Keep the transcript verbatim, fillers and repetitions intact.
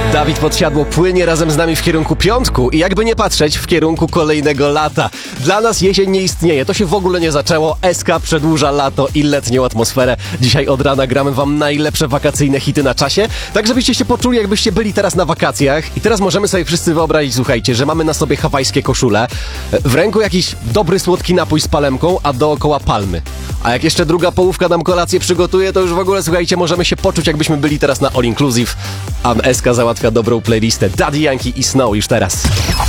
Dawid Podsiadło płynie razem z nami w kierunku piątku i jakby nie patrzeć, w kierunku kolejnego lata. Dla nas jesień nie istnieje, to się w ogóle nie zaczęło. S K przedłuża lato i letnią atmosferę. Dzisiaj od rana gramy wam najlepsze wakacyjne hity na czasie, tak żebyście się poczuli, jakbyście byli teraz na wakacjach. I teraz możemy sobie wszyscy wyobrazić, słuchajcie, że mamy na sobie hawajskie koszule, w ręku jakiś dobry, słodki napój z palemką, a dookoła palmy. A jak jeszcze druga połówka nam kolację przygotuje, to już w ogóle, słuchajcie, możemy się poczuć, jakbyśmy byli teraz na All Inclusive, a S K załatwia dobrą playlistę. Daddy Yankee i Snow już teraz.